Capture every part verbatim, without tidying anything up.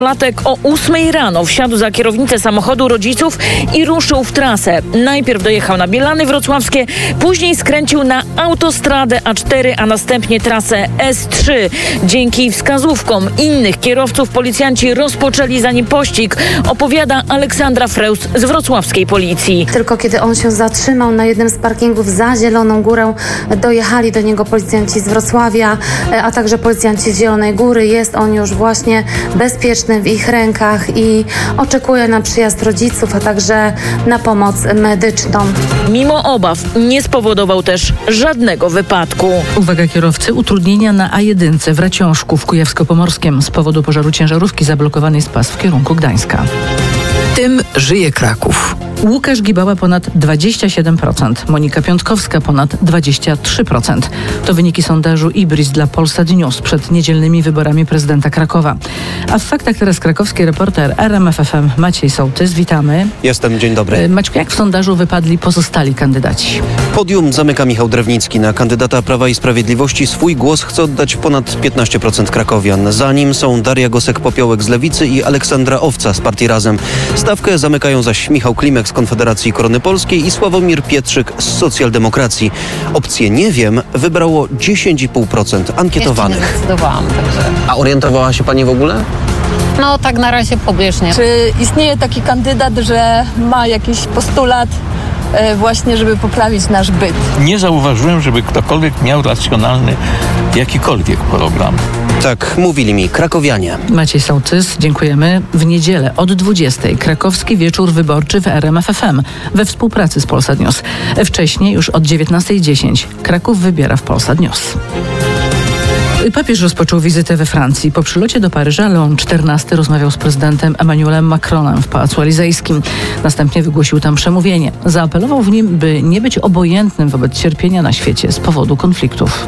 Latek o ósmej rano wsiadł za kierownicę samochodu rodziców i ruszył w trasę. Najpierw dojechał na Bielany Wrocławskie, później skręcił na autostradę A cztery, a następnie trasę S trzy. Dzięki wskazówkom innych kierowców policjanci rozpoczęli za nim pościg, opowiada Aleksandra Freus z wrocławskiej policji. Tylko kiedy on się zatrzymał na jednym z parkingów za Zieloną Górę, dojechali do niego policjanci z Wrocławia, a także policjanci z Zielonej Góry. Jest on już właśnie bezpieczny w ich rękach i oczekuje na przyjazd rodziców, a także na pomoc medyczną. Mimo obaw nie spowodował też żadnego wypadku. Uwaga kierowcy, utrudnienia na A jeden w Raciążku w Kujawsko-Pomorskiem. Z powodu pożaru ciężarówki zablokowany jest pas w kierunku Gdańska. Tym żyje Kraków. Łukasz Gibała ponad dwadzieścia siedem procent, Monika Piątkowska ponad dwadzieścia trzy procent. To wyniki sondażu Ibris dla Polsat News przed niedzielnymi wyborami prezydenta Krakowa. A w faktach teraz krakowski reporter R M F F M Maciej Sołtys. Witamy. Jestem, dzień dobry. Maćku, jak w sondażu wypadli pozostali kandydaci? Podium zamyka Michał Drewnicki. Na kandydata Prawa i Sprawiedliwości swój głos chce oddać ponad piętnaście procent krakowian. Za nim są Daria Gosek-Popiołek z Lewicy i Aleksandra Owca z Partii Razem. Stawkę zamykają zaś Michał Klimek z Konfederacji Korony Polskiej i Sławomir Pietrzyk z Socjaldemokracji. Opcję nie wiem wybrało dziesięć i pół procent ankietowanych. Jeszcze nie zdecydowałam, także. A orientowała się pani w ogóle? No tak na razie pobieżnie. Czy istnieje taki kandydat, że ma jakiś postulat e, właśnie, żeby poprawić nasz byt? Nie zauważyłem, żeby ktokolwiek miał racjonalny jakikolwiek program. Tak mówili mi krakowianie. Maciej Sołtys, dziękujemy. W niedzielę od dwudziestej krakowski wieczór wyborczy w R M F F M we współpracy z Polsat News. Wcześniej już od dziewiętnastej dziesięć Kraków wybiera w Polsat News. Papież rozpoczął wizytę we Francji. Po przylocie do Paryża Leon czternasty rozmawiał z prezydentem Emmanuelem Macronem w Pałacu Elizejskim. Następnie wygłosił tam przemówienie. Zaapelował w nim, by nie być obojętnym wobec cierpienia na świecie z powodu konfliktów.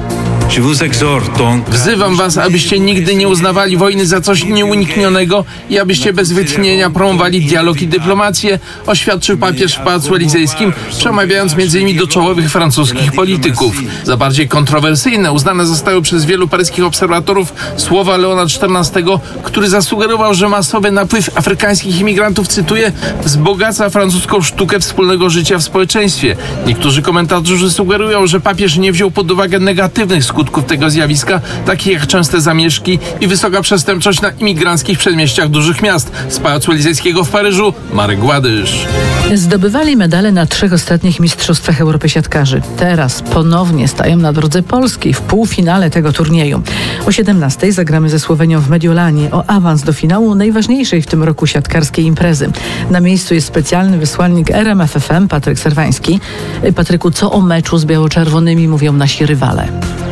Wzywam was, abyście nigdy nie uznawali wojny za coś nieuniknionego i abyście bez wytchnienia promowali dialog i dyplomację, oświadczył papież w Pałacu Elizejskim, przemawiając między innymi do czołowych francuskich polityków. Za bardziej kontrowersyjne uznane zostały przez wielu paryskich obserwatorów słowa Leona czternastego, który zasugerował, że masowy napływ afrykańskich imigrantów, cytuję, wzbogaca francuską sztukę wspólnego życia w społeczeństwie. Niektórzy komentatorzy sugerują, że papież nie wziął pod uwagę negatywnych skutków tego zjawiska, takich jak częste zamieszki i wysoka przestępczość na imigranckich przedmieściach dużych miast. Z Pałacu Elizejskiego w Paryżu Marek Gładysz. Zdobywali medale na trzech ostatnich mistrzostwach Europy siatkarzy. Teraz ponownie stają na drodze Polski w półfinale tego turnieju. O siedemnastej zagramy ze Słowenią w Mediolanie o awans do finału najważniejszej w tym roku siatkarskiej imprezy. Na miejscu jest specjalny wysłannik R M F F M Patryk Serwański. Patryku, co o meczu z biało-czerwonymi mówią nasi rywale?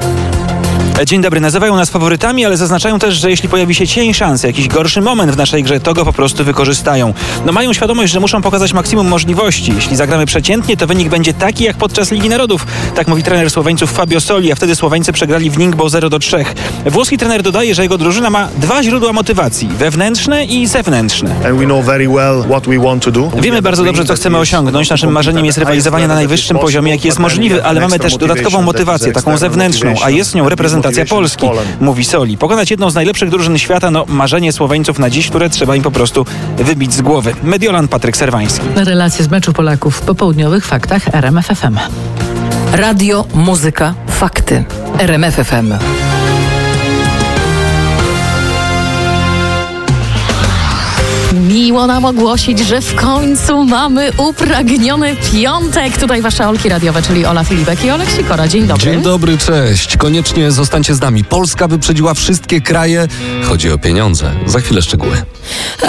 Dzień dobry. Nazywają nas faworytami, ale zaznaczają też, że jeśli pojawi się cień szansy, jakiś gorszy moment w naszej grze, to go po prostu wykorzystają. No mają świadomość, że muszą pokazać maksimum możliwości. Jeśli zagramy przeciętnie, to wynik będzie taki jak podczas Ligi Narodów. Tak mówi trener Słoweńców Fabio Soli, a wtedy Słoweńcy przegrali w Ningbo zero do trzech. Włoski trener dodaje, że jego drużyna ma dwa źródła motywacji. Wewnętrzne i zewnętrzne. Wiemy bardzo dobrze, co chcemy osiągnąć. Naszym marzeniem jest rywalizowanie na najwyższym poziomie, jaki jest możliwy, ale mamy też dodatkową motywację, taką zewnętrzną, a jest nią reprezentacja Polski, mówi Soli. Pokonać jedną z najlepszych drużyn świata, no marzenie Słoweńców na dziś, które trzeba im po prostu wybić z głowy. Mediolan, Patryk Serwański. Relacje z meczu Polaków w popołudniowych faktach R M F F M. Radio, muzyka, fakty. R M F F M. Miło nam ogłosić, że w końcu mamy upragniony piątek. Tutaj wasze Olki radiowe, czyli Ola Filipek i Olek Sikora. Dzień dobry. Dzień dobry, cześć. Koniecznie zostańcie z nami. Polska wyprzedziła wszystkie kraje. Chodzi o pieniądze. Za chwilę szczegóły.